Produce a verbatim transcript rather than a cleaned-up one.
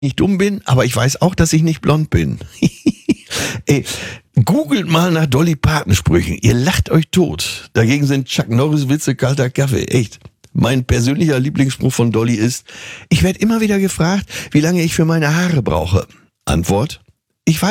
nicht dumm bin, aber ich weiß auch, dass ich nicht blond bin. Ey, googelt mal nach Dolly Parton Sprüchen. Ihr lacht euch tot. Dagegen sind Chuck Norris Witze kalter Kaffee. Echt. Mein persönlicher Lieblingsspruch von Dolly ist: Ich werde immer wieder gefragt, wie lange ich für meine Haare brauche. Antwort: Ich weiß